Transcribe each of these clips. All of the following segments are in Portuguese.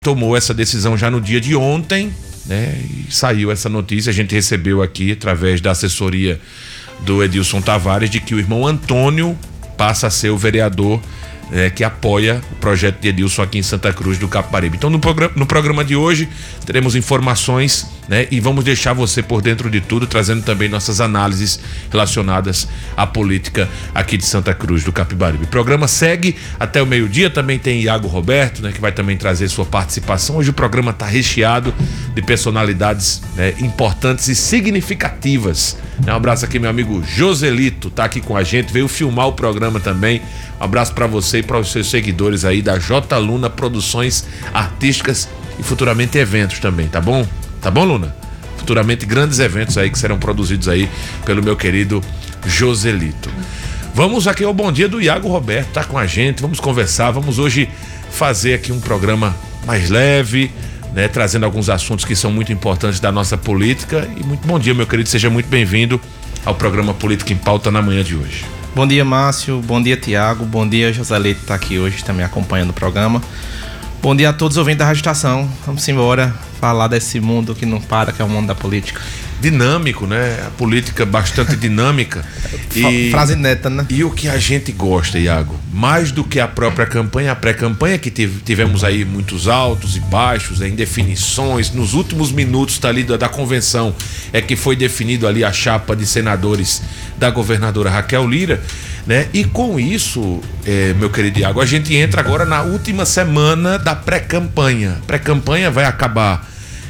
tomou essa decisão já no dia de ontem, né? E saiu essa notícia, a gente recebeu aqui através da assessoria do Edilson Tavares de que o irmão Antônio passa a ser o vereador que apoia o projeto de Edilson aqui em Santa Cruz do Capibaribe. Então no programa de hoje teremos informações, né? E vamos deixar você por dentro de tudo, trazendo também nossas análises relacionadas à política aqui de Santa Cruz do Capibaribe. O programa segue até o meio-dia, também tem Iago Roberto, né? Que vai também trazer sua participação. Hoje o programa está recheado de personalidades, né, importantes e significativas. Um abraço aqui, meu amigo Joselito, tá aqui com a gente, veio filmar o programa também. Um abraço para você e para os seus seguidores aí da J Luna Produções Artísticas e futuramente eventos também, tá bom? Tá bom, Luna? Futuramente grandes eventos aí que serão produzidos aí pelo meu querido Joselito. Vamos aqui ao bom dia do Iago Roberto, tá com a gente, vamos conversar, vamos hoje fazer aqui um programa mais leve, né, trazendo alguns assuntos que são muito importantes da nossa política. E muito bom dia, meu querido, seja muito bem-vindo ao programa Política em Pauta na manhã de hoje. Bom dia, Márcio, bom dia, Tiago, bom dia, Joselito, tá aqui hoje também acompanhando o programa. Bom dia a todos os ouvintes da Rádio Estação. Vamos embora falar desse mundo que não para, que é o mundo da política. Dinâmico, né? A política bastante dinâmica. Frase neta, né? E o que a gente gosta, Iago, mais do que a própria campanha, a pré-campanha, que tivemos aí muitos altos e baixos, indefinições, nos últimos minutos da convenção é que foi definido ali a chapa de senadores da governadora Raquel Lira, né? E com isso, meu querido Iago, a gente entra agora na última semana da pré-campanha. A pré-campanha vai acabar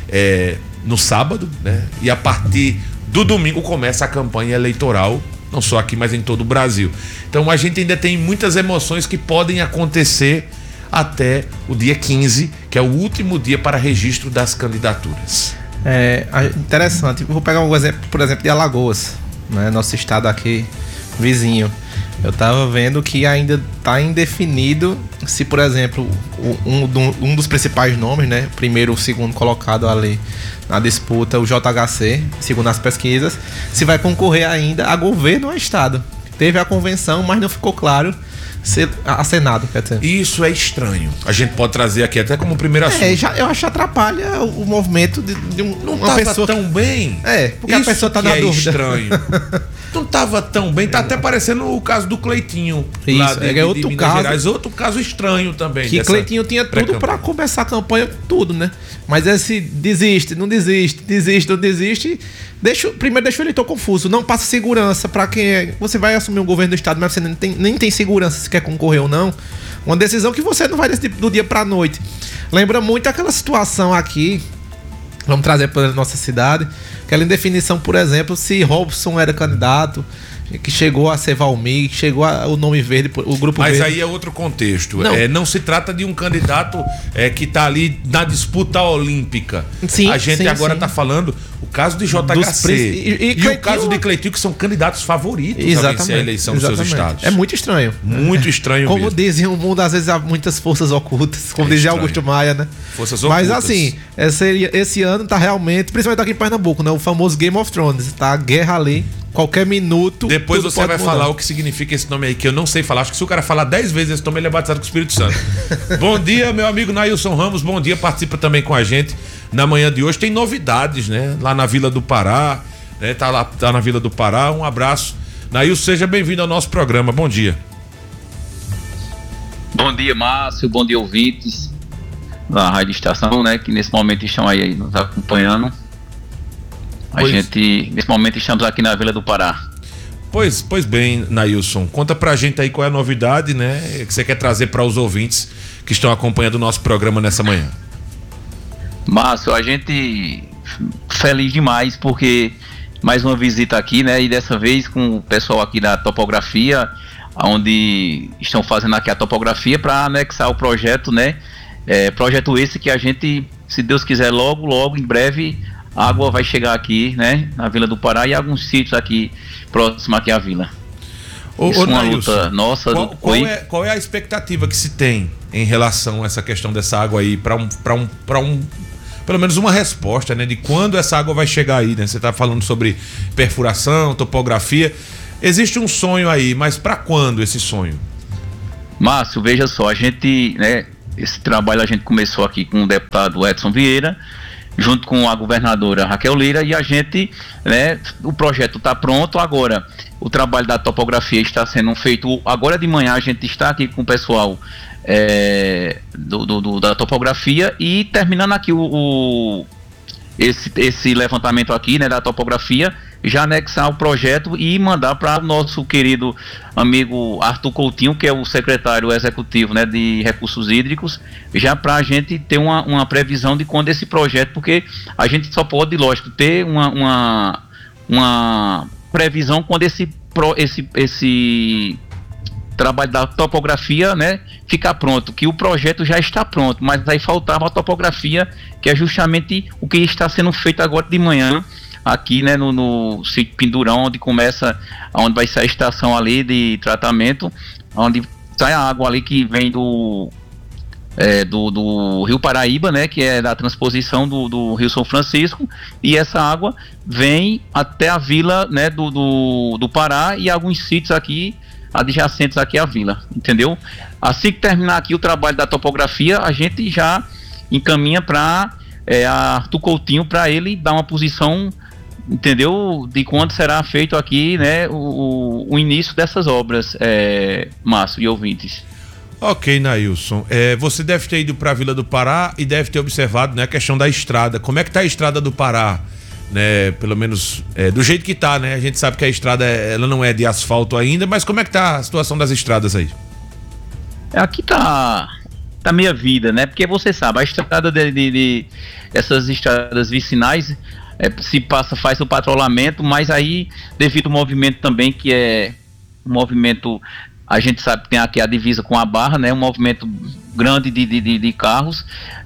no sábado, né? E a partir do domingo começa a campanha eleitoral, não só aqui, mas em todo o Brasil. Então a gente ainda tem muitas emoções que podem acontecer até o dia 15, que é o último dia para registro das candidaturas. Interessante. Vou pegar um exemplo, por exemplo, de Alagoas, né? Nosso estado aqui vizinho. Eu tava vendo que ainda está indefinido se, por exemplo, um dos principais nomes, né? Primeiro ou segundo colocado ali na disputa, o JHC, segundo as pesquisas, se vai concorrer ainda a governo ou a estado. Teve a convenção, mas não ficou claro a Senado, quer dizer. Isso é estranho. A gente pode trazer aqui até como primeiro assunto. Eu acho que atrapalha o movimento de uma pessoa tão bem. Porque a pessoa tá na dúvida. Estranho. Não tava tão bem, tá até parecendo o caso do Cleitinho. Isso, lá de outro Minas caso. Gerais, outro caso estranho também. Que Cleitinho tinha tudo para começar a campanha, tudo, né? Mas esse desiste, não desiste, primeiro deixa o eleitor confuso, não passa segurança para quem é. Você vai assumir um governo do estado, mas você nem tem segurança se quer concorrer ou não. Uma decisão que você não vai decidir do dia pra noite. Lembra muito aquela situação aqui, vamos trazer para a nossa cidade, aquela indefinição, por exemplo, se Robson era candidato, que chegou a ser Valmir, que chegou o nome verde, o grupo verde. Mas aí é outro contexto. Não se trata de um candidato que está ali na disputa olímpica. Sim, a gente agora está falando o caso de JHC e o caso de Cleitinho, que são candidatos favoritos a vencer a eleição dos seus estados. É muito estranho. Muito estranho como mesmo. Dizem o mundo, às vezes há muitas forças ocultas, como dizia Augusto Maia, né? Forças ocultas. Mas assim, esse ano tá realmente, principalmente aqui em Pernambuco, né? O famoso Game of Thrones, tá a guerra ali. Qualquer minuto. Depois você vai falar o que significa esse nome aí, que eu não sei falar. Acho que se o cara falar 10 vezes esse nome, ele é batizado com o Espírito Santo. Bom dia, meu amigo Nailson Ramos. Bom dia, participa também com a gente na manhã de hoje. Tem novidades, né? Lá na Vila do Pará, né? Tá na Vila do Pará. Um abraço. Nailson, seja bem-vindo ao nosso programa. Bom dia. Bom dia, Márcio. Bom dia, ouvintes da Rádio Estação, né? Que nesse momento estão aí nos acompanhando. Nesse momento, estamos aqui na Vila do Pará. Pois bem, Nailson, conta pra gente aí qual é a novidade, né, que você quer trazer para os ouvintes que estão acompanhando o nosso programa nessa manhã. Márcio, a gente feliz demais porque mais uma visita aqui, né, e dessa vez com o pessoal aqui da topografia, onde estão fazendo aqui a topografia para anexar o projeto, né, projeto esse que a gente, se Deus quiser, logo, em breve, a água vai chegar aqui, né, na Vila do Pará e alguns sítios aqui próximos aqui à vila. Isso é uma luta nossa. Qual é a expectativa que se tem em relação a essa questão dessa água aí para pelo menos uma resposta, né, de quando essa água vai chegar aí, né? Você está falando sobre perfuração, topografia. Existe um sonho aí, mas para quando esse sonho? Márcio, veja só, a gente, né, Esse trabalho a gente começou aqui com o deputado Edson Vieira, junto com a governadora Raquel Lira, e a gente, né, o projeto está pronto. Agora o trabalho da topografia está sendo feito agora de manhã. A gente está aqui com o pessoal da topografia, e terminando aqui esse levantamento aqui, né, da topografia, já anexar o projeto e mandar para o nosso querido amigo Arthur Coutinho, que é o secretário executivo, né, de Recursos Hídricos, já para a gente ter uma previsão de quando esse projeto, porque a gente só pode, lógico, ter uma previsão quando esse trabalho da topografia, né, ficar pronto, que o projeto já está pronto, mas aí faltava a topografia, que é justamente o que está sendo feito agora de manhã, aqui, né, no sítio Pindurão, onde vai ser a estação ali de tratamento, onde sai a água ali que vem do Rio Paraíba, né, que é da transposição do Rio São Francisco, e essa água vem até a vila, né, do Pará, e alguns sítios aqui adjacentes aqui à vila, entendeu? Assim que terminar aqui o trabalho da topografia, a gente já encaminha para Arthur Coutinho, para ele dar uma posição, entendeu, de quando será feito aqui, né, o início dessas obras, Márcio e ouvintes. Ok, Nailson. Você deve ter ido para a Vila do Pará e deve ter observado, né, a questão da estrada. Como é que tá a estrada do Pará? Né, pelo menos do jeito que tá, né? A gente sabe que a estrada ela não é de asfalto ainda, mas como é que tá a situação das estradas aí? Aqui tá meia vida, né? Porque você sabe, a estrada essas estradas vicinais, faz o patrulhamento, mas aí, devido ao movimento também, que é um movimento, a gente sabe que tem aqui a divisa com a Barra, né? Um movimento grande de carros,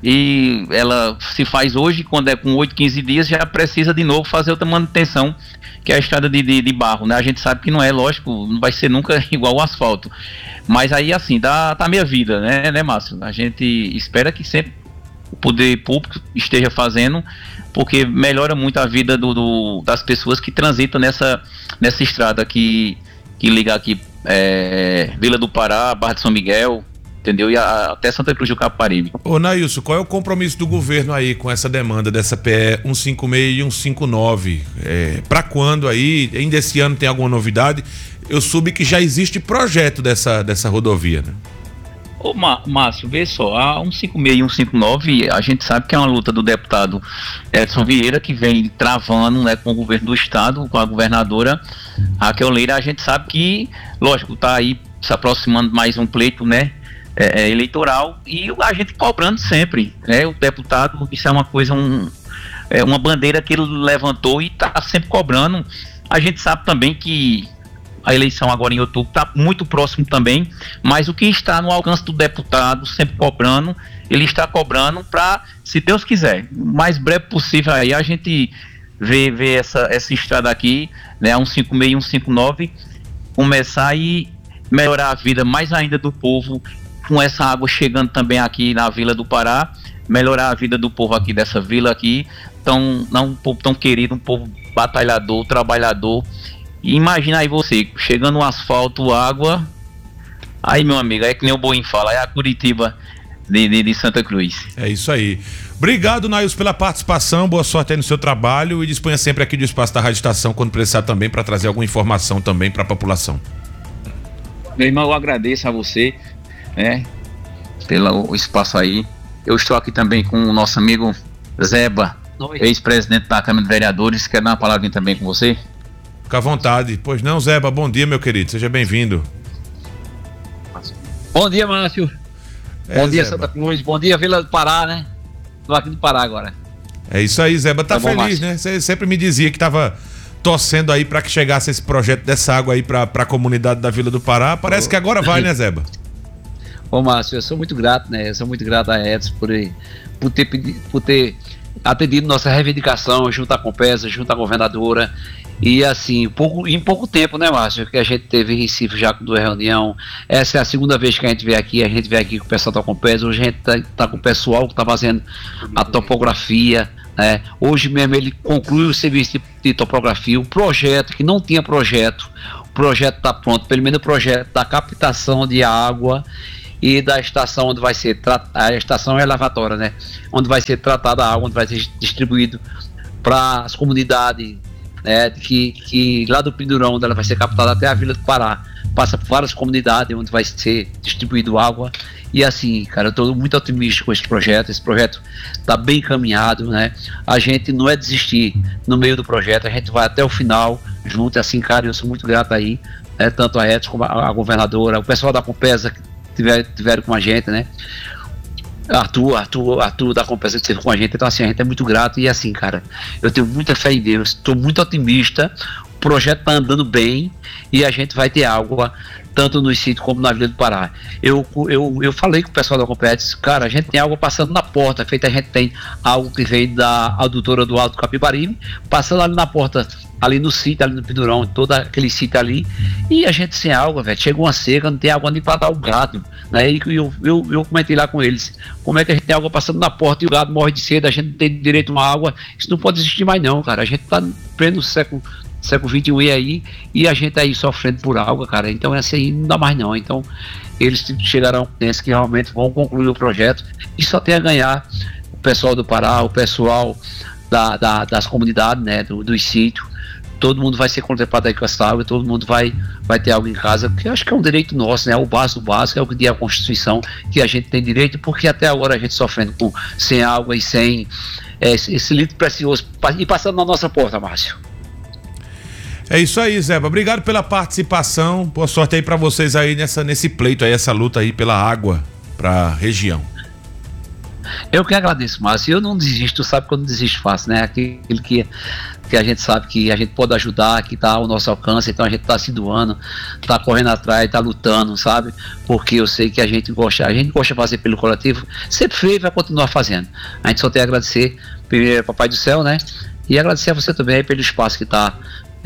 e ela se faz hoje, quando é com 8, 15 dias, já precisa de novo fazer outra manutenção, que é a estrada de barro, né? A gente sabe que não é, lógico, não vai ser nunca igual o asfalto, mas aí assim, tá meia vida, né, Márcio? A gente espera que sempre o poder público esteja fazendo, porque melhora muito a vida das pessoas que transitam nessa estrada que liga aqui Vila do Pará, Barra de São Miguel, entendeu? E até Santa Cruz do Caparibe. Ô Nailson, qual é o compromisso do governo aí com essa demanda dessa PE 156 e 159? Para quando aí? Ainda esse ano tem alguma novidade? Eu soube que já existe projeto dessa rodovia, né? Ô Márcio, vê só, a 156 e 159, a gente sabe que é uma luta do deputado Edson Vieira, que vem travando, né, com o governo do estado, com a governadora Raquel Lira. A gente sabe que, lógico, tá aí se aproximando mais um pleito, né, eleitoral, e a gente cobrando sempre, né? O deputado, isso é uma coisa, uma bandeira que ele levantou e tá sempre cobrando. A gente sabe também que a eleição agora em outubro está muito próximo também, mas o que está no alcance do deputado, sempre cobrando, ele está cobrando para, se Deus quiser, o mais breve possível aí a gente ver essa estrada aqui, né, a 156 e 159, começar e melhorar a vida mais ainda do povo, com essa água chegando também aqui na Vila do Pará, melhorar a vida do povo aqui dessa vila aqui, um povo tão querido, um povo batalhador, trabalhador. E imagina aí você, chegando no asfalto, água, aí meu amigo, é que nem o Boim fala, é a Curitiba de Santa Cruz. É isso aí. Obrigado, Nailson, pela participação, boa sorte aí no seu trabalho, e disponha sempre aqui do espaço da Rádio Estação quando precisar também, para trazer alguma informação também para a população. Meu irmão, eu agradeço a você, né, pelo espaço aí. Eu estou aqui também com o nosso amigo Zeba, ex-presidente da Câmara de Vereadores. Quer dar uma palavrinha também com você? Fica à vontade. Pois não, Zeba, bom dia, meu querido, seja bem-vindo. Bom dia, Márcio. Bom dia, Zeba. Santa Cruz, bom dia, Vila do Pará, né? Estou aqui do Pará agora. É isso aí, Zeba, tá feliz, Márcio, né? Você sempre me dizia que tava torcendo aí para que chegasse esse projeto dessa água aí para a comunidade da Vila do Pará. Parece que agora vai, né, Zeba? Bom, Márcio, eu sou muito grato, né? Eu sou muito grato a Edson por ter atendido nossa reivindicação junto à Compesa, junto à governadora. E assim, em pouco tempo, né, Márcio, que a gente teve em Recife já com 2 reuniões. Essa é a segunda vez que a gente vem aqui com o pessoal da Compesa. Hoje a gente tá com o pessoal que está fazendo a topografia, né? Hoje mesmo ele conclui o serviço de topografia, o projeto, que não tinha projeto, o projeto está pronto, pelo menos o projeto da captação de água. e da estação onde vai ser a estação elevatória, né? Onde vai ser tratada a água, onde vai ser distribuído para as comunidades, né? Que lá do Pindurão, onde ela vai ser captada até a Vila do Pará, passa por várias comunidades onde vai ser distribuído água. E assim, cara, eu estou muito otimista com esse projeto está bem encaminhado, né? A gente não é desistir no meio do projeto, a gente vai até o final junto, assim, cara, eu sou muito grato aí, né? Tanto a Edson como a governadora, o pessoal da Compesa que tiveram com a gente, né? Arthur da Compesa que esteve com a gente, então assim, a gente é muito grato e assim, cara, eu tenho muita fé em Deus, estou muito otimista, o projeto está andando bem e a gente vai ter água tanto no sítio como na Vila do Pará. Eu falei com o pessoal da Compesa, cara, a gente tem água passando na porta, feita a gente tem algo que veio da adutora do Alto Capibaribe, passando ali na porta, ali no sítio, ali no Pindurão, todo aquele sítio ali, e a gente sem água, velho, chega uma seca, não tem água nem para dar o gado, né? E eu comentei lá com eles, como é que a gente tem água passando na porta e o gado morre de sede, a gente não tem direito a uma água, isso não pode existir mais não, cara, a gente tá no pleno século XXI aí, e a gente aí sofrendo por água, cara, então essa aí não dá mais não, então eles chegaram a penso que realmente vão concluir o projeto, e só tem a ganhar o pessoal do Pará, o pessoal das comunidades, né, dos sítios, todo mundo vai ser contemplado aí com essa água, todo mundo vai ter água em casa, porque eu acho que é um direito nosso, né, o básico do básico, é o que diz a Constituição, que a gente tem direito, porque até agora a gente sofrendo sem água e sem esse litro precioso, e passando na nossa porta, Márcio. É isso aí, Zeba. Obrigado pela participação. Boa sorte aí pra vocês aí nesse pleito aí, essa luta aí pela água pra região. Eu que agradeço, Márcio. Eu não desisto, sabe que eu não desisto fácil, né? Aquilo que a gente sabe que a gente pode ajudar, que tá ao nosso alcance, então a gente tá se doando, tá correndo atrás, tá lutando, sabe? Porque eu sei que a gente gosta de fazer pelo coletivo, sempre fez e vai continuar fazendo. A gente só tem a agradecer, primeiro, Papai do Céu, né? E agradecer a você também pelo espaço que tá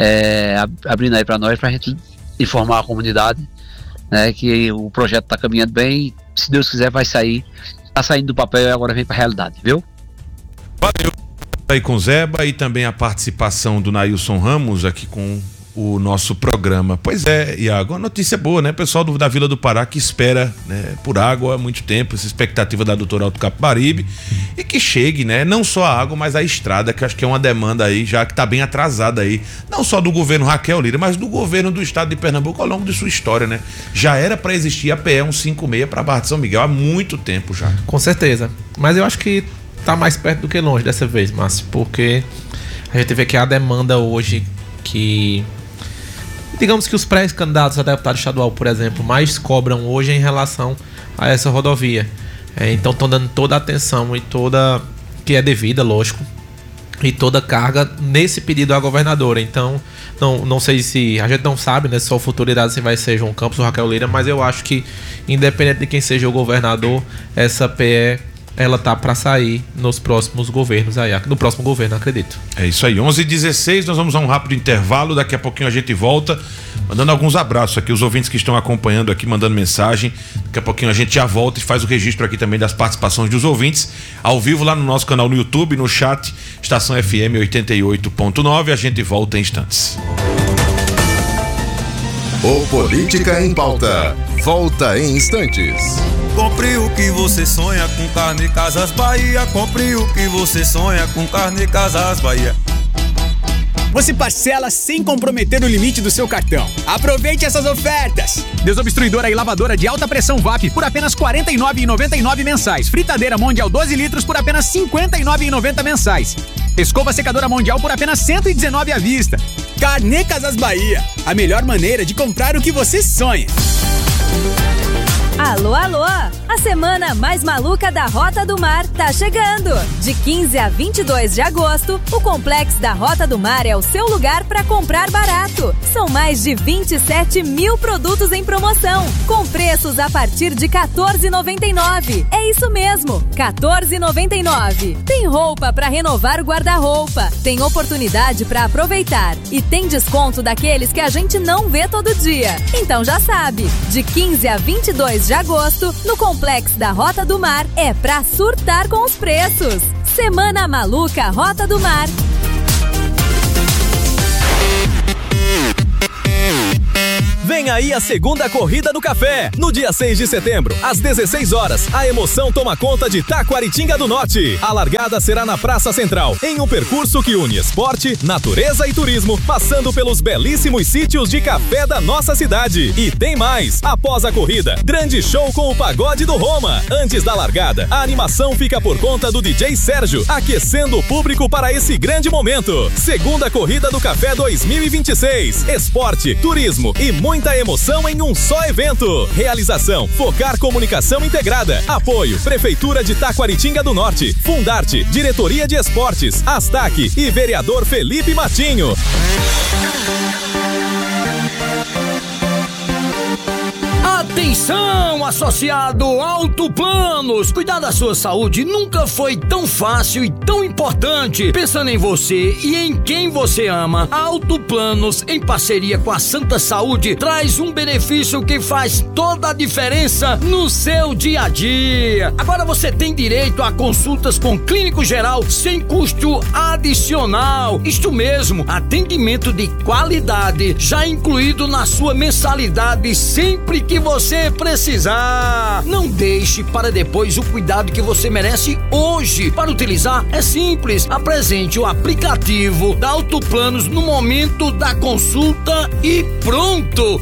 abrindo aí para nós, pra gente informar a comunidade, né, que o projeto tá caminhando bem, se Deus quiser vai sair, tá saindo do papel e agora vem pra realidade, viu? Valeu aí com o Zeba e também a participação do Nailson Ramos aqui com o nosso programa. Pois é, Iago, uma notícia boa, né? Pessoal da Vila do Pará que espera, né, por água há muito tempo, essa expectativa da doutora Alto Capibaribe, e que chegue, né? Não só a água, mas a estrada, que eu acho que é uma demanda aí, já que tá bem atrasada aí, não só do governo Raquel Lira, mas do governo do estado de Pernambuco ao longo de sua história, né? Já era para existir a PE 156 para Barra de São Miguel há muito tempo já. Com certeza, mas eu acho que tá mais perto do que longe dessa vez, Márcio, porque a gente vê que a demanda hoje que... Digamos que os pré-candidatos a deputado estadual, por exemplo, mais cobram hoje em relação a essa rodovia. Então estão dando toda a atenção e toda, que é devida, lógico, e toda a carga nesse pedido à governadora. Então, não sei se, a gente não sabe, né, só a futuridade se vai ser João Campos ou Raquel Lira, mas eu acho que, independente de quem seja o governador, essa PE, ela tá para sair nos próximos governos aí, no próximo governo, acredito. É isso aí, 11h16, nós vamos a um rápido intervalo, daqui a pouquinho a gente volta, mandando alguns abraços aqui, os ouvintes que estão acompanhando aqui, mandando mensagem, daqui a pouquinho a gente já volta e faz o registro aqui também das participações dos ouvintes, ao vivo lá no nosso canal no YouTube, no chat, Estação FM 88.9, a gente volta em instantes. O Política em Pauta, volta em instantes. Compre o que você sonha com Carne Casas Bahia. Compre o que você sonha com Carne Casas Bahia. Você parcela sem comprometer o limite do seu cartão. Aproveite essas ofertas. Desobstruidora e lavadora de alta pressão VAP por apenas R$ 49,99 mensais. Fritadeira Mondial 12 litros por apenas R$ 59,90 mensais. Escova secadora Mondial por apenas R$ 119 à vista. Carne Casas Bahia, a melhor maneira de comprar o que você sonha. Alô, alô! A semana mais maluca da Rota do Mar tá chegando! De 15 a 22 de agosto, o Complexo da Rota do Mar é o seu lugar para comprar barato. São mais de 27 mil produtos em promoção, com preços a partir de R$ 14,99. É isso mesmo, R$ 14,99. Tem roupa para renovar o guarda-roupa, tem oportunidade para aproveitar e tem desconto daqueles que a gente não vê todo dia. Então já sabe, de 15 a 22 de agosto, no Complexo da Rota do Mar, é pra surtar com os preços. Semana Maluca Rota do Mar. Vem aí a segunda corrida do café. No dia 6 de setembro, às 16 horas, a emoção toma conta de Taquaritinga do Norte. A largada será na Praça Central, em um percurso que une esporte, natureza e turismo, passando pelos belíssimos sítios de café da nossa cidade. E tem mais! Após a corrida, grande show com o Pagode do Roma. Antes da largada, a animação fica por conta do DJ Sérgio, aquecendo o público para esse grande momento. Segunda corrida do Café 2026. Esporte, turismo e muita emoção em um só evento. Realização: Focar Comunicação Integrada. Apoio: Prefeitura de Taquaritinga do Norte, Fundarte, Diretoria de Esportes, Astac e Vereador Felipe Matinho. Atenção, associado Auto Planos! Cuidar da sua saúde nunca foi tão fácil e tão importante. Pensando em você e em quem você ama, Auto Planos, em parceria com a Santa Saúde, traz um benefício que faz toda a diferença no seu dia a dia. Agora você tem direito a consultas com clínico geral sem custo adicional. Isto mesmo, atendimento de qualidade já incluído na sua mensalidade sempre que você precisar. Não deixe para depois o cuidado que você merece hoje. Para utilizar é simples. Apresente o aplicativo da Auto Planos no momento da consulta e pronto.